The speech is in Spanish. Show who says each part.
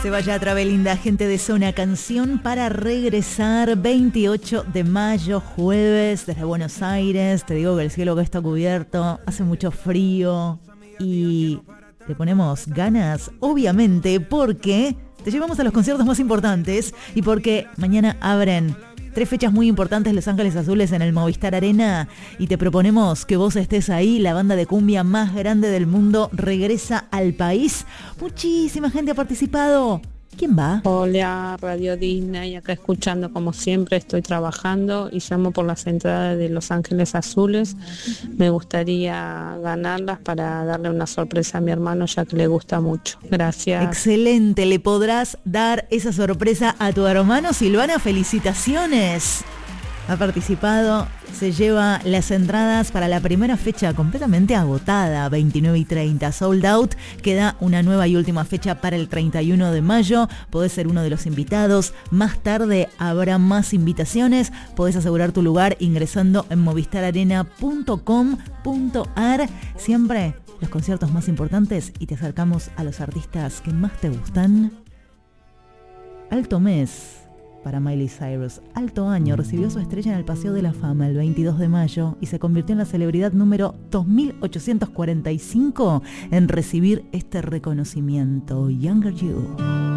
Speaker 1: Se vaya a Travelinda, gente de Zona Canción, para regresar 28 de mayo, jueves, desde Buenos Aires. Te digo que el cielo que está cubierto, hace mucho frío y le ponemos ganas, obviamente, porque te llevamos a los conciertos más importantes y porque mañana abren 3 fechas muy importantes Los Ángeles Azules en el Movistar Arena y te proponemos que vos estés ahí. La banda de cumbia más grande del mundo regresa al país. Muchísima gente ha participado. ¿Quién va?
Speaker 2: Hola, Radio Disney, acá escuchando como siempre, estoy trabajando y llamo por las entradas de Los Ángeles Azules. Me gustaría ganarlas para darle una sorpresa a mi hermano, ya que le gusta mucho. Gracias.
Speaker 1: Excelente, le podrás dar esa sorpresa a tu hermano. Silvana, felicitaciones. Ha participado, se lleva las entradas para la primera fecha completamente agotada, 29 y 30, sold out. Queda una nueva y última fecha para el 31 de mayo. Podés ser uno de los invitados. Más tarde habrá más invitaciones. Podés asegurar tu lugar ingresando en movistararena.com.ar. Siempre los conciertos más importantes y te acercamos a los artistas que más te gustan. Alto mes para Miley Cyrus. Alto año, recibió su estrella en el Paseo de la Fama el 22 de mayo y se convirtió en la celebridad número 2845 en recibir este reconocimiento. Younger You.